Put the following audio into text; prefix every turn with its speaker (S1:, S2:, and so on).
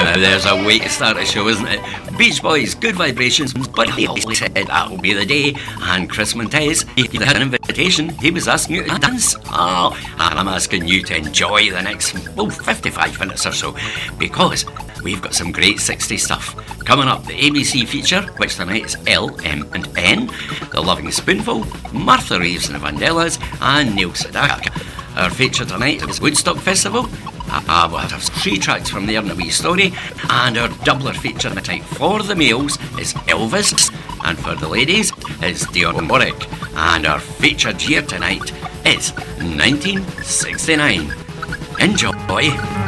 S1: There's a way to start a show, isn't it? Beach Boys, Good Vibrations, but he always said that'll be the day. And Chris Montez, he had an invitation. He was asking you to dance. Oh, and I'm asking you to enjoy the next, 55 minutes or so, because we've got some great 60s stuff. Coming up, the ABC feature, which tonight is L, M and N, The Loving Spoonful, Martha Reeves and the Vandellas, and Neil Sedaka. Our feature tonight is Woodstock Festival. We'll have 3 tracks from there in a wee story. And our doubler feature tonight for the males is Elvis, and for the ladies is Dionne Warwick. And our featured year tonight is 1969. Enjoy.